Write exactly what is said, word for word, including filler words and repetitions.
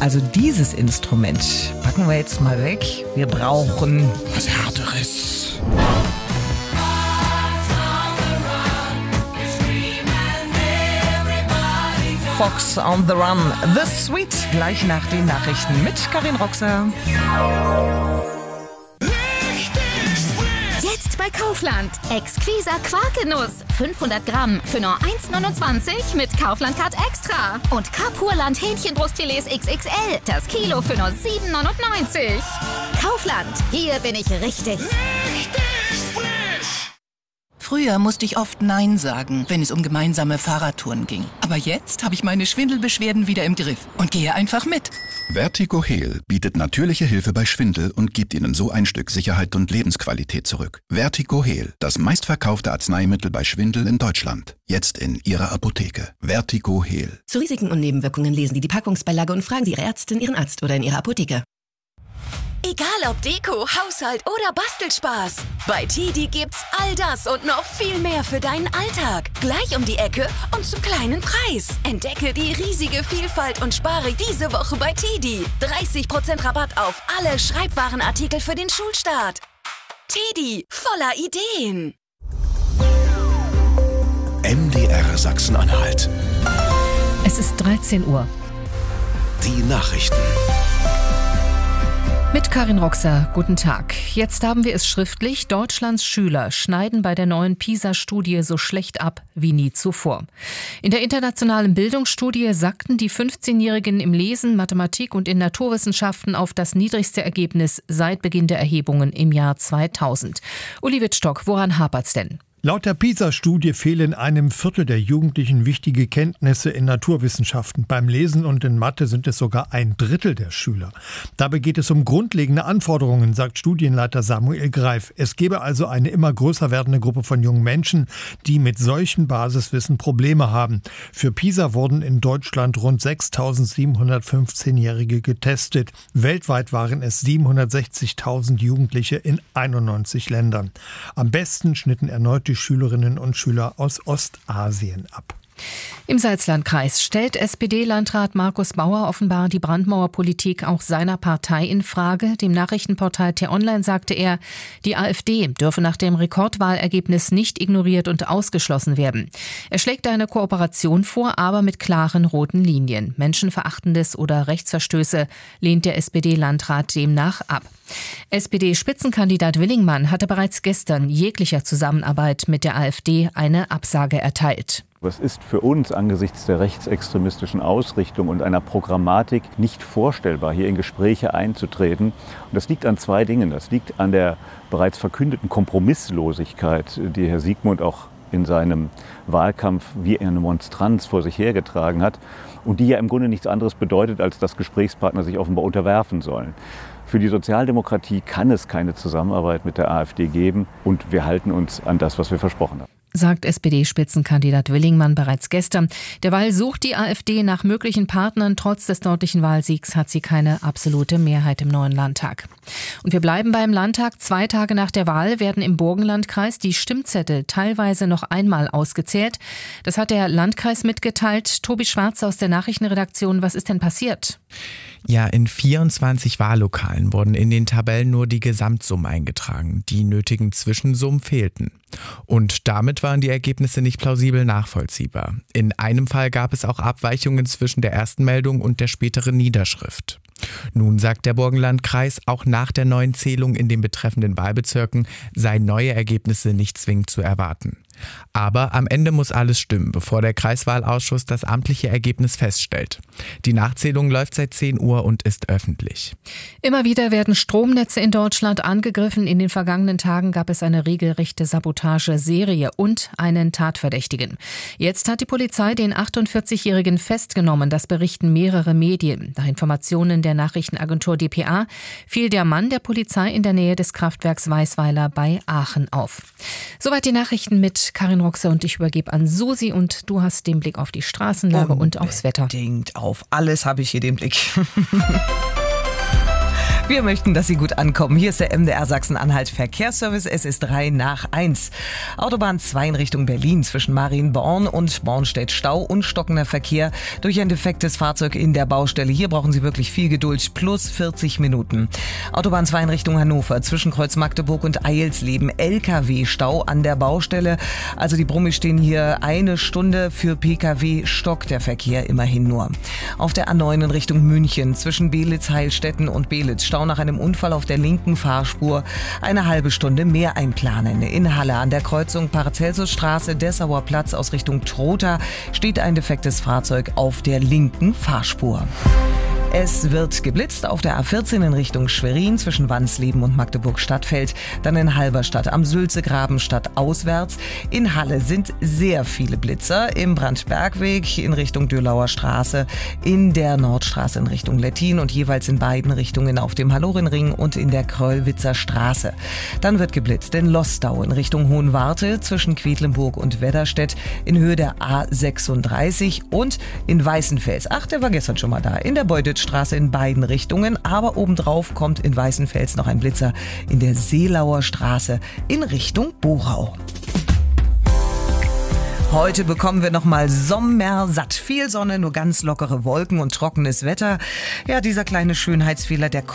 Also dieses Instrument packen wir jetzt mal weg. Wir brauchen was Härteres. Fox on the Run, The Sweet, gleich nach den Nachrichten mit Karin Roxer. Jetzt bei Kaufland. Exquisa Quarkenuss. fünfhundert Gramm für nur eins neunundzwanzig mit Kaufland Card Extra. Und Kapurland Hähnchenbrustfilets X X L. Das Kilo für nur sieben neunundneunzig. Kaufland. Hier bin ich richtig. Früher musste ich oft Nein sagen, wenn es um gemeinsame Fahrradtouren ging. Aber jetzt habe ich meine Schwindelbeschwerden wieder im Griff und gehe einfach mit. Vertigo Heal bietet natürliche Hilfe bei Schwindel und gibt Ihnen so ein Stück Sicherheit und Lebensqualität zurück. Vertigo Heal, das meistverkaufte Arzneimittel bei Schwindel in Deutschland. Jetzt in Ihrer Apotheke. Vertigo Heal. Zu Risiken und Nebenwirkungen lesen Sie die Packungsbeilage und fragen Sie Ihre Ärztin, Ihren Arzt oder in Ihrer Apotheke. Egal ob Deko, Haushalt oder Bastelspaß. Bei Tidi gibt's all das und noch viel mehr für deinen Alltag. Gleich um die Ecke und zum kleinen Preis. Entdecke die riesige Vielfalt und spare diese Woche bei Tidi. dreißig Prozent Rabatt auf alle Schreibwarenartikel für den Schulstart. Tidi, voller Ideen. M D R Sachsen-Anhalt. Es ist dreizehn Uhr. Die Nachrichten. Mit Karin Roxer, guten Tag. Jetzt haben wir es schriftlich. Deutschlands Schüler schneiden bei der neuen PISA-Studie so schlecht ab wie nie zuvor. In der internationalen Bildungsstudie sackten die fünfzehnjährigen im Lesen, Mathematik und in Naturwissenschaften auf das niedrigste Ergebnis seit Beginn der Erhebungen im Jahr zweitausend. Uli Wittstock, woran hapert's denn? Laut der PISA-Studie fehlen einem Viertel der Jugendlichen wichtige Kenntnisse in Naturwissenschaften. Beim Lesen und in Mathe sind es sogar ein Drittel der Schüler. Dabei geht es um grundlegende Anforderungen, sagt Studienleiter Samuel Greif. Es gebe also eine immer größer werdende Gruppe von jungen Menschen, die mit solchen Basiswissen Probleme haben. Für PISA wurden in Deutschland rund sechstausendsiebenhundertfünfzehnjährige getestet. Weltweit waren es siebenhundertsechzigtausend Jugendliche in einundneunzig Ländern. Am besten schnitten erneut die Schülerinnen und Schüler aus Ostasien ab. Im Salzlandkreis stellt S P D-Landrat Markus Bauer offenbar die Brandmauerpolitik auch seiner Partei in Frage. Dem Nachrichtenportal T-Online sagte er, die AfD dürfe nach dem Rekordwahlergebnis nicht ignoriert und ausgeschlossen werden. Er schlägt eine Kooperation vor, aber mit klaren roten Linien. Menschenverachtendes oder Rechtsverstöße lehnt der S P D-Landrat demnach ab. S P D-Spitzenkandidat Willingmann hatte bereits gestern jeglicher Zusammenarbeit mit der AfD eine Absage erteilt. Es ist für uns angesichts der rechtsextremistischen Ausrichtung und einer Programmatik nicht vorstellbar, hier in Gespräche einzutreten. Und das liegt an zwei Dingen. Das liegt an der bereits verkündeten Kompromisslosigkeit, die Herr Siegmund auch in seinem Wahlkampf wie eine Monstranz vor sich hergetragen hat und die ja im Grunde nichts anderes bedeutet, als dass Gesprächspartner sich offenbar unterwerfen sollen. Für die Sozialdemokratie kann es keine Zusammenarbeit mit der AfD geben und wir halten uns an das, was wir versprochen haben. Sagt S P D-Spitzenkandidat Willingmann bereits gestern. Derweil sucht die AfD nach möglichen Partnern. Trotz des deutlichen Wahlsiegs hat sie keine absolute Mehrheit im neuen Landtag. Und wir bleiben beim Landtag. Zwei Tage nach der Wahl werden im Burgenlandkreis die Stimmzettel teilweise noch einmal ausgezählt. Das hat der Landkreis mitgeteilt. Tobi Schwarz aus der Nachrichtenredaktion. Was ist denn passiert? Ja, in vierundzwanzig Wahllokalen wurden in den Tabellen nur die Gesamtsummen eingetragen. Die nötigen Zwischensummen fehlten. Und damit waren die Ergebnisse nicht plausibel nachvollziehbar. In einem Fall gab es auch Abweichungen zwischen der ersten Meldung und der späteren Niederschrift. Nun sagt der Burgenlandkreis, auch nach der neuen Zählung in den betreffenden Wahlbezirken seien neue Ergebnisse nicht zwingend zu erwarten. Aber am Ende muss alles stimmen, bevor der Kreiswahlausschuss das amtliche Ergebnis feststellt. Die Nachzählung läuft seit zehn Uhr und ist öffentlich. Immer wieder werden Stromnetze in Deutschland angegriffen. In den vergangenen Tagen gab es eine regelrechte Sabotageserie und einen Tatverdächtigen. Jetzt hat die Polizei den achtundvierzigjährigen festgenommen. Das berichten mehrere Medien. Nach Informationen der Nachrichtenagentur D P A fiel der Mann der Polizei in der Nähe des Kraftwerks Weißweiler bei Aachen auf. Soweit die Nachrichten mit Karin Roxer und ich übergebe an Susi und du hast den Blick auf die Straßenlage und aufs Wetter. Unbedingt, auf alles habe ich hier den Blick. Wir möchten, dass Sie gut ankommen. Hier ist der M D R Sachsen-Anhalt Verkehrsservice. Es ist drei nach eins. Autobahn zwei in Richtung Berlin zwischen Marienborn und Bornstedt Stau und stockender Verkehr durch ein defektes Fahrzeug in der Baustelle. Hier brauchen Sie wirklich viel Geduld, plus vierzig Minuten. Autobahn zwei in Richtung Hannover zwischen Kreuz Magdeburg und Eilsleben. L K W-Stau an der Baustelle. Also die Brummis stehen hier eine Stunde, für P K W stockt der Verkehr immerhin nur. Auf der A neun in Richtung München zwischen Belitz, Heilstätten und Belitz. Stau nach einem Unfall auf der linken Fahrspur. Eine halbe Stunde mehr einplanen. In Halle an der Kreuzung Paracelsusstraße, Dessauer Platz aus Richtung Trotha steht ein defektes Fahrzeug auf der linken Fahrspur. Es wird geblitzt auf der A vierzehn in Richtung Schwerin zwischen Wansleben und Magdeburg-Stadtfeld, dann in Halberstadt am Sülzegraben stadtauswärts. In Halle sind sehr viele Blitzer im Brandbergweg in Richtung Dölauer Straße, in der Nordstraße in Richtung Lettin und jeweils in beiden Richtungen auf dem Hallorenring und in der Kröllwitzer Straße. Dann wird geblitzt in Lostau in Richtung Hohenwarte zwischen Quedlinburg und Wedderstedt in Höhe der A sechsunddreißig und in Weißenfels. Ach, der war gestern schon mal da. In der Beutitz Straße in beiden Richtungen, aber obendrauf kommt in Weißenfels noch ein Blitzer in der Seelauer Straße in Richtung Borau. Heute bekommen wir nochmal sommersatt. Viel Sonne, nur ganz lockere Wolken und trockenes Wetter. Ja, dieser kleine Schönheitsfehler, der kommt